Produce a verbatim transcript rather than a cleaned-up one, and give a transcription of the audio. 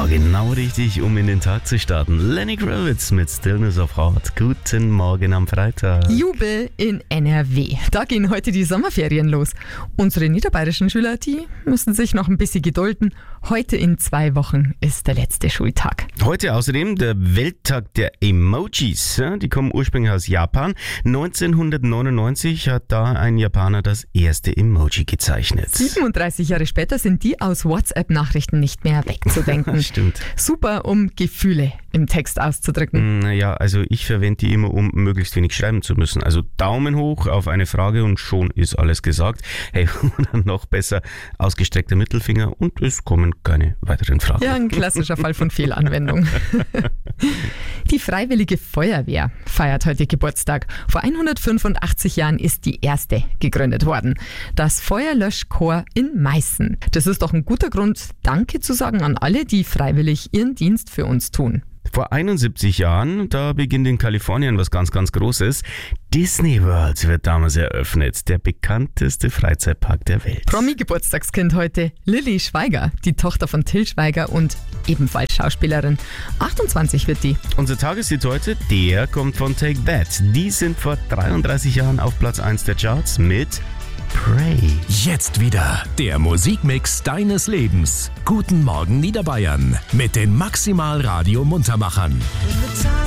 genau richtig, um in den Tag zu starten. Lenny Kravitz mit Stillness of Heart. Guten Morgen am Freitag. Jubel in N R W. Da gehen heute die Sommerferien los. Unsere niederbayerischen Schüler, die müssen sich noch ein bisschen gedulden. Heute in zwei Wochen ist der letzte Schultag. Heute außerdem der Welttag der Emojis. Die kommen ursprünglich aus Japan. neunzehnhundertneunundneunzig hat da ein Japaner das erste Emoji gezeichnet. siebenunddreißig Jahre später sind die aus WhatsApp-Nachrichten nicht mehr wegzudenken. Stimmt. Super, um Gefühle im Text auszudrücken. Naja, also ich verwende die immer, um möglichst wenig schreiben zu müssen. Also Daumen hoch auf eine Frage und schon ist alles gesagt. Hey, oder noch besser, ausgestreckter Mittelfinger und es kommen keine weiteren Fragen. Ja, ein klassischer Fall von Fehlanwendung. Die Freiwillige Feuerwehr feiert heute Geburtstag. Vor hundertfünfundachtzig Jahren ist die erste gegründet worden. Das Feuerlöschkorps in Meißen. Das ist doch ein guter Grund, Danke zu sagen an alle, die freiwillig ihren Dienst für uns tun. Vor einundsiebzig Jahren, da beginnt in Kalifornien was ganz, ganz Großes. Disney World wird damals eröffnet, der bekannteste Freizeitpark der Welt. Promi-Geburtstagskind heute, Lilly Schweiger, die Tochter von Till Schweiger und ebenfalls Schauspielerin. achtundzwanzig wird die. Unser Tageshit heute, der kommt von Take That. Die sind vor dreiunddreißig Jahren auf Platz eins der Charts mit Pray. Jetzt wieder der Musikmix deines Lebens. Guten Morgen Niederbayern mit den Maximal Radio Muntermachern.